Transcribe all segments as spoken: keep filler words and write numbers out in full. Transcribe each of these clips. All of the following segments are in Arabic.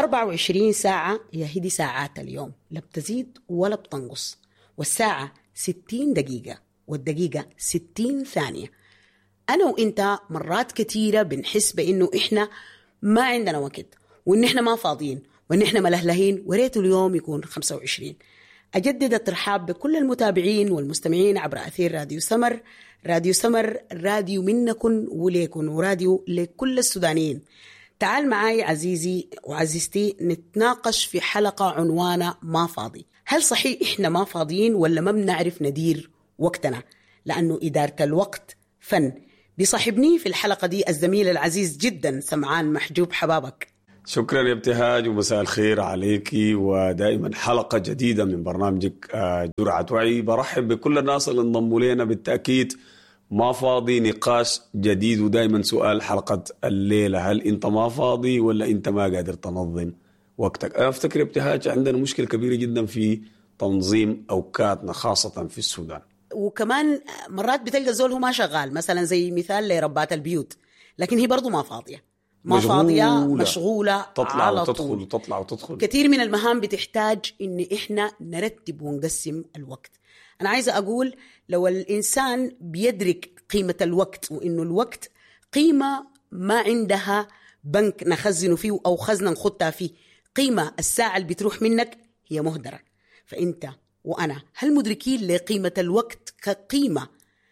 أربعة وعشرين ساعة هي هدي ساعات اليوم، لا بتزيد ولا بتنقص. والساعة ستين دقيقة والدقيقة ستين ثانية. أنا وإنت مرات كتيرة بنحس بإنه إحنا ما عندنا وقت، وإن إحنا ما فاضيين، وإن إحنا ملهلهين، وريت اليوم يكون خمسة وعشرين. أجدد الترحاب بكل المتابعين والمستمعين عبر أثير راديو سمر. راديو سمر راديو منكن وليكن، وراديو لكل السودانيين. تعال معاي عزيزي وعزيزتي نتناقش في حلقة عنوانها ما فاضي. هل صحيح إحنا ما فاضيين ولا ما بنعرف ندير وقتنا؟ لأنه إدارة الوقت فن. بيصاحبني في الحلقة دي الزميل العزيز جدا سمعان محجوب حبابك. شكرا يا ابتهاج، ومساء الخير عليكي، ودائما حلقة جديدة من برنامجك جرعة وعي. برحب بكل الناس اللي انضموا لنا. بالتأكيد ما فاضي نقاش جديد، ودائما سؤال حلقة الليلة: هل انت ما فاضي ولا انت ما قادر تنظم وقتك؟ انا افتكر يا ابتهاج عندنا مشكلة كبيرة جدا في تنظيم اوقاتنا خاصة في السودان. وكمان مرات بتلقى زول هو ما شغال، مثلا زي مثال لربات البيوت، لكن هي برضو ما فاضية، ما مشغولة. فاضية مشغولة، تطلع على وتدخل طول. وتطلع وتدخل. كثير من المهام بتحتاج إن إحنا نرتب ونقسم الوقت. أنا عايزة أقول لو الإنسان بيدرك قيمة الوقت، وإنه الوقت قيمة ما عندها بنك نخزنه فيه أو خزنة نخطها فيه، قيمة الساعة اللي بتروح منك هي مهدرة. فأنت وأنا هل مدركين لقيمة الوقت كقيمة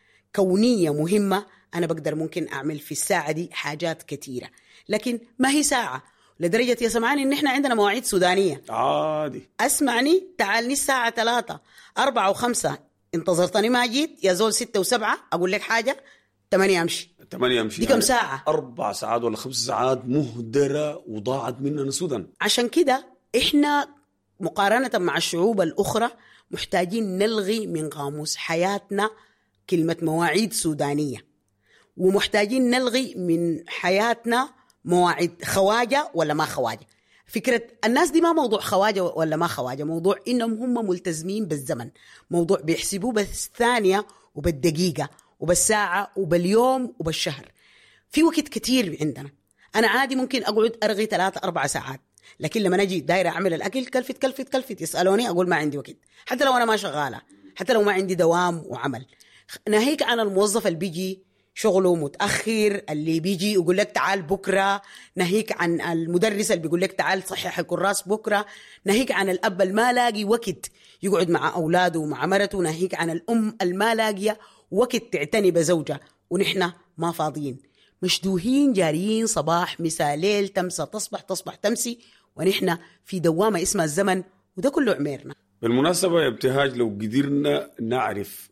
كونية مهمة؟ أنا بقدر ممكن أعمل في الساعة دي حاجات كتيرة، لكن ما هي ساعة لدرجة يا سمعاني إن إحنا عندنا مواعيد سودانية عادي. أسمعني، تعالني الساعة ثلاثة أربعة وخمسة انتظرتني ما جيت، يا زول ستة وسبعة أقول لك حاجة تمانية أمشي. تمانية أمشي دي كم ساعة؟ أربع ساعات ولا خمس ساعات مهدرة وضاعت مننا السودان. عشان كده إحنا مقارنة مع الشعوب الأخرى محتاجين نلغي من قاموس حياتنا كلمة مواعيد سودانية، ومحتاجين نلغي من حياتنا مواعيد خواجة ولا ما خواجة. فكرة الناس دي ما موضوع خواجة ولا ما خواجة، موضوع إنهم هم ملتزمين بالزمن، موضوع بيحسبوه بالثانية وبالدقيقة وبالساعة وباليوم وبالشهر. في وقت كتير عندنا. أنا عادي ممكن أقعد أرغي ثلاثة أربع ساعات، لكن لما نجي دايرة أعمل الأكل كلفت كلفت كلفت يسألوني أقول ما عندي وقت، حتى لو أنا ما شغالة، حتى لو ما عندي دوام وعمل. ناهيك عن الموظف اللي بيجي شغله متأخر، اللي بيجي يقول لك تعال بكرة، ناهيك عن المدرس اللي بيقول لك تعال صحح الكراس بكرة، ناهيك عن الأب الما لاقي وقت يقعد مع أولاده ومع مرته، ناهيك عن الأم الما لاقية وقت تعتني بزوجها، ونحن ما فاضيين مشدوهين جاريين صباح مساء ليل، تمسى تصبح تصبح تمسي، ونحن في دوامة اسمها الزمن، وده كله عمرنا. بالمناسبة يا ابتهاج، لو قدرنا نعرف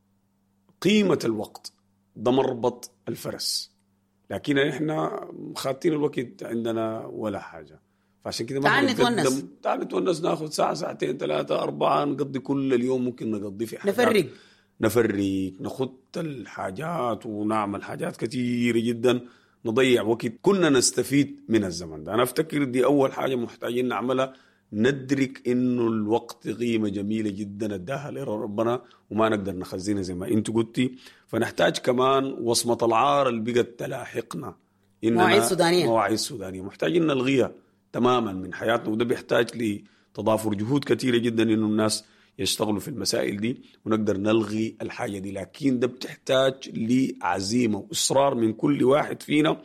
قيمة الوقت ده مربط الفرس، لكن احنا خاتين الوقت عندنا ولا حاجة. فعشان كده تعال نتونس تعال نتونس ناخذ ساعة ساعتين ثلاثة أربعة، نقضي كل اليوم ممكن نقضي في حاجات، نفرق نفرق نخط الحاجات ونعمل حاجات كتيرة جدا، نضيع وقت كنا نستفيد من الزمن ده. أنا أفتكر دي أول حاجة محتاجين نعملها، ندرك إنه الوقت قيمة جميلة جدا اداها لربنا وما نقدر نخزنها زي ما أنت قلتي. فنحتاج كمان وصمة العار اللي بقت تلاحقنا، مواعيد سودانية مواعيد سودانية محتاجين نلغيها تماما من حياتنا، وده بيحتاج لتضافر جهود كتيرة جدا إنه الناس يشتغلوا في المسائل دي ونقدر نلغي الحاجة دي. لكن ده بتحتاج لعزيمة وإصرار من كل واحد فينا،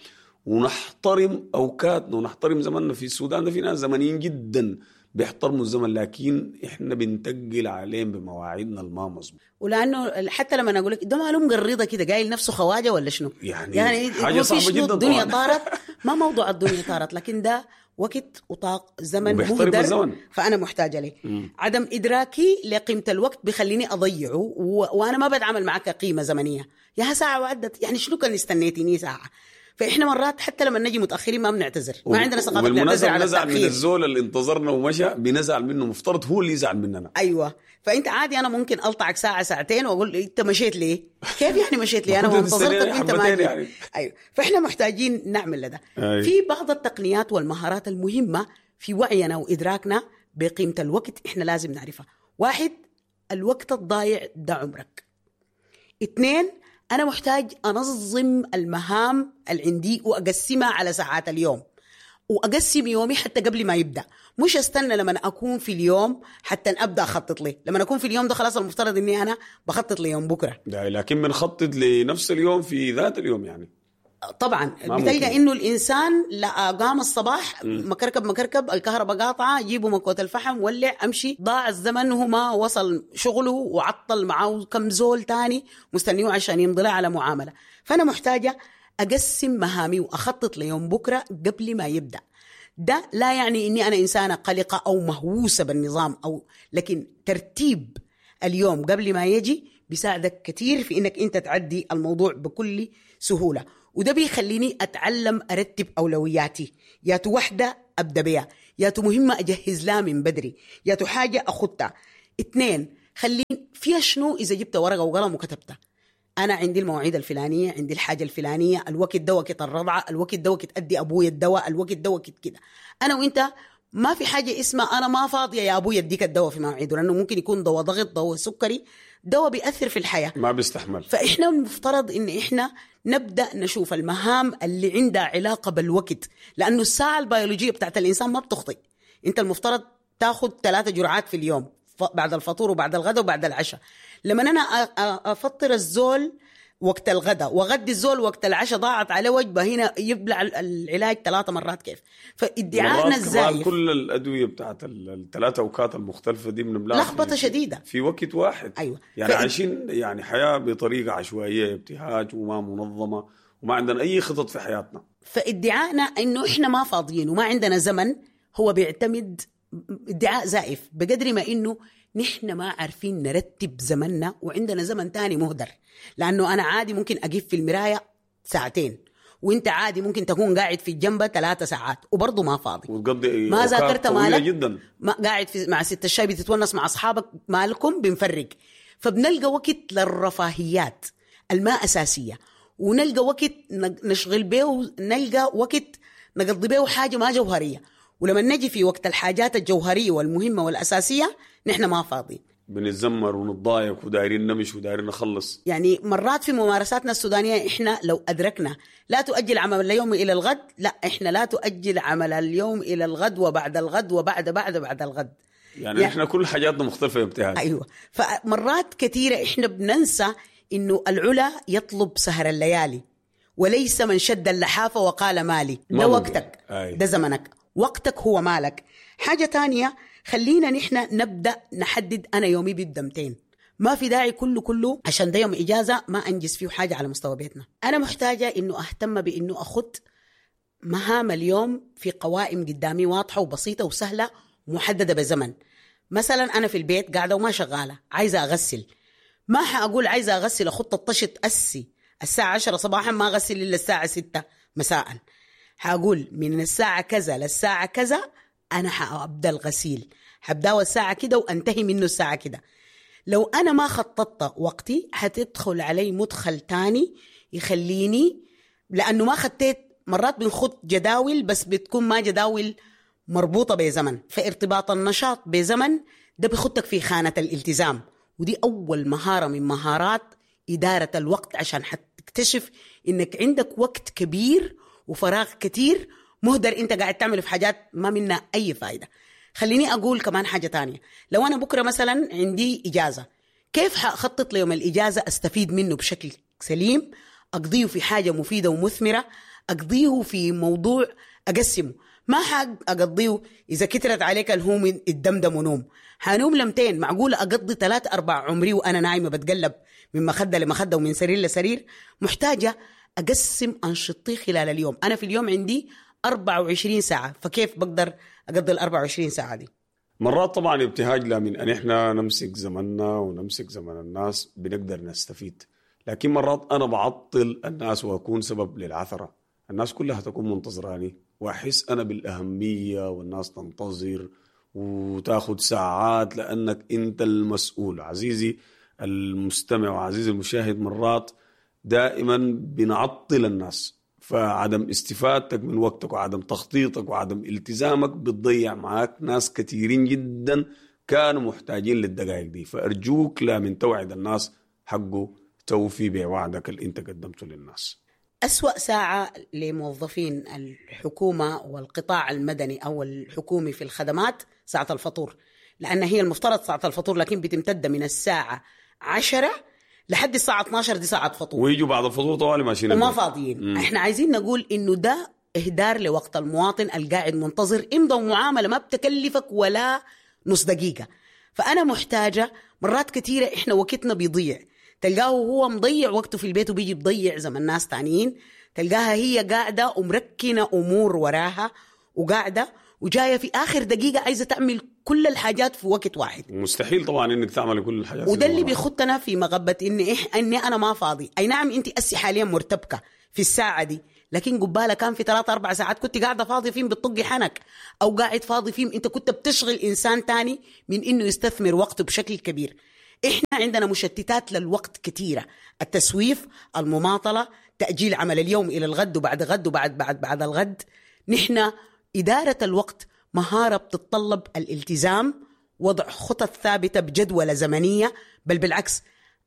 ونحترم أوقاتنا ونحترم زمننا. في السودان ده في ناس زمنيين جدا بيحترموا الزمن، لكن إحنا بنتقل عليهم بمواعيدنا الما مظبوط. ولأنه حتى لما أقول لك ده معلوم قريضة كده قايل نفسه خواجة ولا شنو، يعني, يعني حاجة صعبة جدا. الدنيا طارت ما موضوع الدنيا طارت، لكن ده وقت وطاق زمن مهدر، فأنا محتاجة ليه. عدم إدراكي لقيمة الوقت بيخليني أضيعه، و... وأنا ما بدعمل معك قيمة زمنية. يا ساعة وعدت، يعني شنو كان استنيتيني ساعة؟ فإحنا مرات حتى لما نجي متأخرين ما بنعتذر، ما عندنا ثقافة نعتذر على التأخير. التأخير. من الزول اللي انتظرنا ومشى بنزعل منه، مفترض هو اللي يزعل مننا. أيوة، فأنت عادي أنا ممكن ألطعك ساعة ساعتين وأقول أنت مشيت ليه؟ كيف يعني مشيت ليه؟ أنا منتظرتك أنت ما جيت. يعني. أيوة، فإحنا محتاجين نعمل لده. أيوة. في بعض التقنيات والمهارات المهمة في وعينا وإدراكنا بقيمة الوقت إحنا لازم نعرفها. واحد، الوقت الضايع ده عمرك. اثنين، أنا محتاج أنظم المهام اللي عندي وأقسمها على ساعات اليوم. وأقسم يومي حتى قبل ما يبدأ، مش استنى لما أكون في اليوم حتى أبدأ أخطط لي. لما أكون في اليوم ده خلاص المفترض إني أنا بخطط ليوم بكرة، لكن بنخطط لنفس اليوم في ذات اليوم يعني. طبعا بتلقى إنه الإنسان لا قام الصباح م. مكركب مكركب الكهرباء قاطعة، جيبوا مكوة الفحم ولع أمشي، ضاع الزمن وما وصل شغله وعطل معه كم زول تاني مستنيه عشان يمضي على معاملة. فأنا محتاجة أقسم مهامي وأخطط ليوم بكرة قبل ما يبدأ. ده لا يعني إني أنا إنسانة قلقة أو مهووسة بالنظام، أو لكن ترتيب اليوم قبل ما يجي بيساعدك كتير في إنك أنت تعدي الموضوع بكل سهولة. وده بيخليني أتعلم أرتب أولوياتي، يا تو وحدة أبدأ بيها، يا تو مهمة أجهز لها من بدري، يا تو حاجة أخدها. اتنين، خليني فيها شنو إذا جبت ورقة وقلم وكتبتها. أنا عندي المواعيد الفلانية، عندي الحاجة الفلانية، الوقت ده وقت الرضعة، الوقت ده وقت أدي أبوي الدواء، الوقت ده وقت كده. أنا وإنت ما في حاجة اسمها أنا ما فاضية يا أبوي أديك الدواء في مواعيده، لأنه ممكن يكون دواء ضغط، دواء سكري، دواء بيأثر في الحياة ما بيستحمل. فإحنا المفترض إن إحنا نبدأ نشوف المهام اللي عندها علاقة بالوقت، لأنه الساعة البيولوجية بتاعت الإنسان ما بتخطئ. أنت المفترض تاخد ثلاثة جرعات في اليوم، بعد الفطور وبعد الغداء وبعد العشاء. لما أنا أفطر الزول وقت الغداء وغدي الزول وقت العشاء، ضاعت على وجبة، هنا يبلع العلاج ثلاثة مرات. كيف؟ فادعاءنا الزايف كل الأدوية بتاعت الثلاثة أوقات المختلفة دي من لخبطة شديدة في وقت واحد. أيوة. يعني فإد... عايشين يعني حياة بطريقة عشوائية، ابتهاج وما منظمة، وما عندنا أي خطط في حياتنا. فادعاءنا إنه إحنا ما فاضيين وما عندنا زمن هو بيعتمد ادعاء زائف، بقدر ما إنه نحن ما عارفين نرتب زمننا وعندنا زمن تاني مهدر. لأنه أنا عادي ممكن أقف في المراية ساعتين، وإنت عادي ممكن تكون قاعد في الجنبة ثلاثة ساعات وبرضه ما فاضي، وتقضي ما ذاكرت مالك جدا، ما قاعد في مع ست الشاي بتتونس مع أصحابك، مالكم بنفرق. فبنلقى وقت للرفاهيات الماء أساسية، ونلقى وقت نشغل به، نلقى وقت نقضي به حاجة ما جوهرية. ولما نجي في وقت الحاجات الجوهرية والمهمة والأساسية نحن ما فاضيين، بنتزمر ونتضايق ودايرين نمش ودايرين نخلص. يعني مرات في ممارساتنا السودانية إحنا لو أدركنا لا تؤجل عمل اليوم إلى الغد، لا إحنا لا تؤجل عمل اليوم إلى الغد وبعد الغد وبعد بعد بعد الغد. يعني, يعني إحنا كل حاجاتنا مختلفة ابتهاج. أيوة. فمرات كثيرة إحنا بننسى إنه العلا يطلب سهر الليالي، وليس من شد اللحافة وقال مالي. ده وقتك، ده زمنك، وقتك هو مالك. حاجة تانية، خلينا نحن نبدأ نحدد أنا يومي بالدمتين. ما في داعي كله كله عشان ده يوم إجازة ما أنجز فيه حاجة على مستوى بيتنا. أنا محتاجة إنه أهتم بإنه أخد مهام اليوم في قوائم قدامي واضحة وبسيطة وسهلة ومحددة بزمن. مثلا أنا في البيت قاعدة وما شغالة، عايزة أغسل، ما حأقول عايزة أغسل أخد الطشت أسي الساعة عشرة صباحا ما أغسل إلا الساعة ستة مساء. حأقول من الساعة كذا للساعة كذا أنا حأبدأ الغسيل، حبدأ الساعة كده وأنتهي منه الساعة كده. لو أنا ما خططت وقتي حتدخل علي مدخل تاني يخليني، لأنه ما خطيت. مرات بنخط جداول بس بتكون ما جداول مربوطة بزمن، فارتباط النشاط بزمن ده بيخطك في خانة الالتزام. ودي أول مهارة من مهارات إدارة الوقت، عشان حتكتشف إنك عندك وقت كبير وفراغ كتير مهدر انت قاعد تعمل في حاجات ما منها اي فايدة. خليني اقول كمان حاجة تانية، لو انا بكرة مثلا عندي اجازة، كيف حخطط ليوم الاجازة استفيد منه بشكل سليم، اقضيه في حاجة مفيدة ومثمرة، اقضيه في موضوع اقسمه. ما حق اقضيه اذا كترت عليك الهوم الدمدم ونوم، حنوم لمتين. معقولة اقضي ثلاث اربع عمري وانا نايمة بتقلب من مخدة لمخدة ومن سرير لسرير؟ محتاجة اقسم انشطتي خلال اليوم. انا في اليوم عندي أربعة وعشرين ساعة، فكيف بقدر أقضي الأربعة وعشرين ساعة دي؟ مرات طبعا ابتهاج لا من أن إحنا نمسك زمننا ونمسك زمن الناس بنقدر نستفيد، لكن مرات أنا بعطل الناس وأكون سبب للعثرة. الناس كلها تكون منتظراني وأحس أنا بالأهمية، والناس تنتظر وتاخد ساعات لأنك أنت المسؤول. عزيزي المستمع وعزيزي المشاهد، مرات دائما بنعطل الناس، فعدم استفادتك من وقتك وعدم تخطيطك وعدم التزامك بتضيع معاك ناس كثيرين جدا كانوا محتاجين للدقائق دي. فأرجوك لا من توعد الناس حقه توفي بوعدك اللي انت قدمته للناس. أسوأ ساعة لموظفين الحكومة والقطاع المدني أو الحكومي في الخدمات ساعة الفطور، لأن هي المفترض ساعة الفطور لكن بتمتد من الساعة عشرة لحد الساعة اثنا عشر، دي ساعة فطور، ويجوا بعد الفطور طوالي ماشيين وما فاضيين. مم. احنا عايزين نقول إنه ده إهدار لوقت المواطن القاعد منتظر، امضوا معاملة ما بتكلفك ولا نص دقيقة. فأنا محتاجة مرات كتيرة إحنا وقتنا بيضيع، تلقاه هو مضيع وقته في البيت وبيجي بضيع زي ما الناس تانيين، تلقاها هي قاعدة ومركنة أمور وراها وقاعدة وجاية في آخر دقيقة عايزة تعمل كل الحاجات في وقت واحد. مستحيل طبعا إنك تعمل كل الحاجات، وده اللي بيخطنا في مغبة إني, إح... إني أنا ما فاضي. أي نعم أنت أسي حاليا مرتبكة في الساعة دي، لكن قبالة كان في ثلاثة أربع ساعات كنت قاعدة فاضي فيهم بتطقي حنك، أو قاعد فاضي فيهم أنت كنت بتشغل إنسان تاني من إنه يستثمر وقته بشكل كبير. إحنا عندنا مشتتات للوقت كتيرة، التسويف، المماطلة، تأجيل عمل اليوم إلى الغد وبعد غد وبعد بعد بعد الغد. نحن إدارة الوقت مهارة بتتطلب الالتزام، وضع خطط ثابتة بجدولة زمنية، بل بالعكس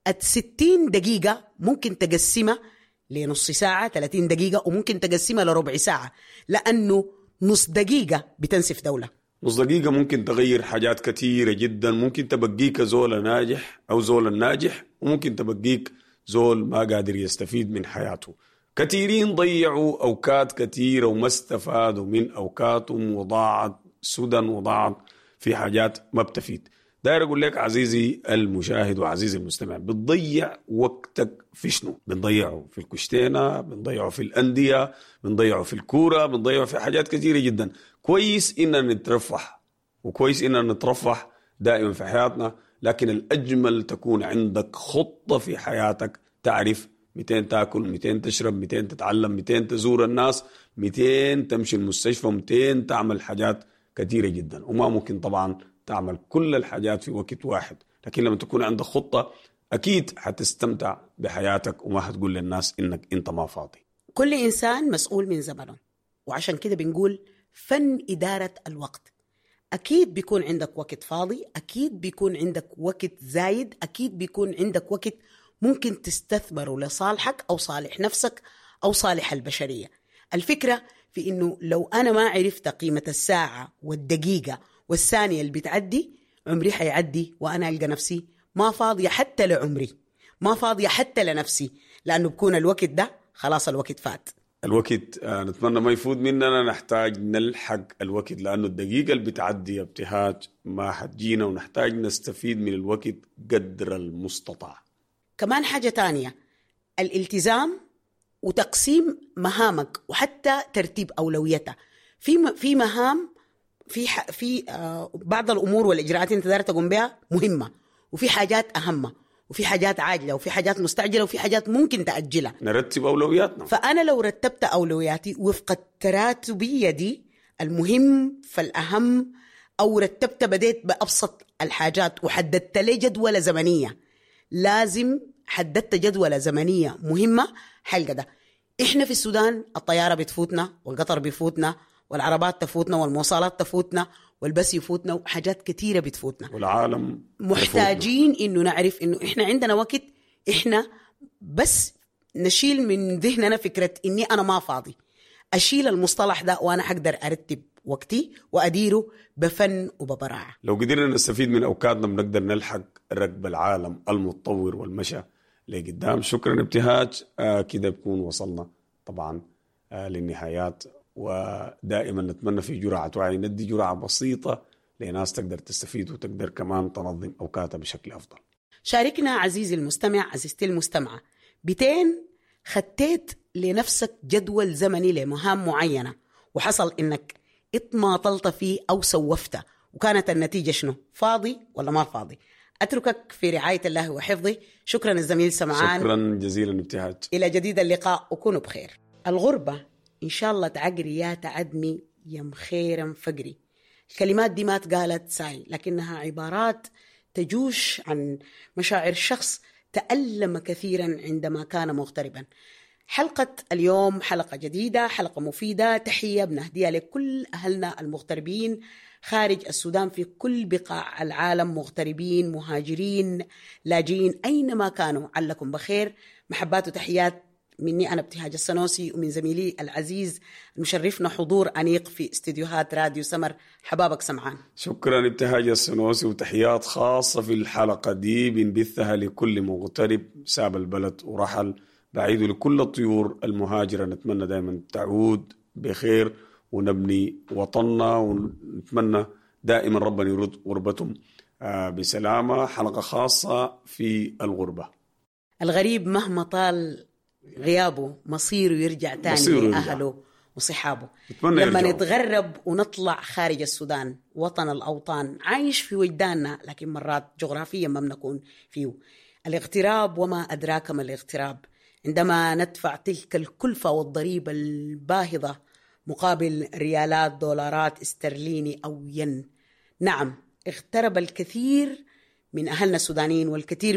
الستين دقيقة ممكن تقسمها لنص ساعة، ثلاثين دقيقة، وممكن تقسمها لربع ساعة، لأنه نص دقيقة بتنسف دولة. نص دقيقة ممكن تغير حاجات كتيرة جدا، ممكن تبقيك زول ناجح أو زول الناجح، وممكن تبقيك زول ما قادر يستفيد من حياته. كثيرين ضيعوا أوقات كثيرة وما استفادوا من أوقاتهم، وضاعت سدى وضاعت في حاجات ما بتفيد. داير أقول لك عزيزي المشاهد وعزيزي المستمع، بتضيع وقتك في شنو؟ بنضيعه في الكشتينة، بنضيعه في الأندية، بنضيعه في الكورة، بنضيعه في حاجات كثيرة جدا. كويس إننا نترفح، وكويس إننا نترفح دائما في حياتنا، لكن الأجمل تكون عندك خطة في حياتك، تعرف مئتين تاكل، مئتين تشرب، مئتين تتعلم، مئتين تزور الناس، مئتين تمشي المستشفى، مئتين تعمل حاجات كثيرة جدا. وما ممكن طبعا تعمل كل الحاجات في وقت واحد، لكن لما تكون عندك خطة أكيد حتستمتع بحياتك وما هتقول للناس إنك أنت ما فاضي. كل إنسان مسؤول من زمنه، وعشان كده بنقول فن إدارة الوقت. أكيد بيكون عندك وقت فاضي، أكيد بيكون عندك وقت زايد، أكيد بيكون عندك وقت ممكن تستثمره لصالحك أو صالح نفسك أو صالح البشرية. الفكرة في إنه لو أنا ما عرفت قيمة الساعة والدقيقة والثانية اللي بتعدي، عمري حيعدي وأنا ألقى نفسي ما فاضية حتى لعمري، ما فاضية حتى لنفسي، لأنه بكون الوقت ده خلاص الوقت فات. الوقت آه نتمنى ما يفوت مننا، نحتاج نلحق الوقت، لأنه الدقيقة اللي بتعدي ابتهاج ما حتجينا، ونحتاج نستفيد من الوقت قدر المستطاع. كمان حاجة تانية، الالتزام وتقسيم مهامك وحتى ترتيب أولويتها. في في مهام في في آه بعض الأمور والإجراءات أنت داير تقوم بها مهمة، وفي حاجات أهم، وفي حاجات عاجلة، وفي حاجات مستعجلة، وفي حاجات ممكن تأجلها. نرتب أولوياتنا. فأنا لو رتبت أولوياتي وفق التراتبية دي، المهم فالأهم، أو رتبت بديت بأبسط الحاجات وحددت لي جدولة زمنية، لازم حددت جدولة زمنية مهمة حلقة ده. إحنا في السودان الطيارة بتفوتنا، والقطر بيفوتنا، والعربات تفوتنا، والمواصلات تفوتنا، والبس يفوتنا، وحاجات كثيرة بتفوتنا، والعالم محتاجين يفوتنا. إنه نعرف إنه إحنا عندنا وقت، إحنا بس نشيل من ذهننا فكرة إني أنا ما فاضي، أشيل المصطلح ده وأنا حقدر أرتب وقتي وأديره بفن وببراعة. لو قدرنا نستفيد من أوقاتنا بنقدر نلحق ركب العالم المتطور والمشى لقدام. شكرا ابتهاج. آه كده بكون وصلنا طبعا آه للنهايات، ودائما نتمنى في جرعة وعي ندي جرعة بسيطة لناس تقدر تستفيد وتقدر كمان تنظم أوقاتها بشكل أفضل. شاركنا عزيزي المستمع، عزيزتي المستمعة، بتين خديت لنفسك جدول زمني لمهام معينة وحصل إنك اتماطلت فيه أو سوفته، وكانت النتيجة شنو؟ فاضي ولا ما فاضي؟ أتركك في رعاية الله وحفظه. شكرا الزميل سمعان. شكرا جزيلا ابتهاج. إلى جديد اللقاء، وكونوا بخير. الغربة إن شاء الله تعقري يا تعدمي يا مخيرا فقري. الكلمات دي ما تقالت ساي، لكنها عبارات تجوش عن مشاعر شخص تألم كثيرا عندما كان مغتربا. حلقة اليوم حلقة جديدة، حلقة مفيدة، تحية بنهديها لكل أهلنا المغتربين خارج السودان في كل بقاع العالم، مغتربين، مهاجرين، لاجئين، أينما كانوا، علكم بخير. محبات وتحيات مني أنا ابتهاج السنوسي ومن زميلي العزيز المشرفنا حضور أنيق في استديوهات راديو سمر. حبابك سمعان. شكرا ابتهاج السنوسي، وتحيات خاصة في الحلقة دي بنبثها لكل مغترب ساب البلد ورحل بعيد، لكل الطيور المهاجرة نتمنى دائما تعود بخير ونبني وطننا، ونتمنى دائما ربنا يرد غربتهم بسلامة. حلقة خاصة في الغربة. الغريب مهما طال غيابه مصيره يرجع تاني مصيره لأهله وصحابه. لما يرجعوا. نتغرب ونطلع خارج السودان وطن الأوطان عايش في وجداننا، لكن مرات جغرافيا ما بنكون فيه. الاغتراب وما أدراك ما الاغتراب، عندما ندفع تلك الكلفة والضريبة الباهظة مقابل ريالات دولارات استرليني أو ين. نعم، اغترب الكثير من أهلنا السودانيين والكثير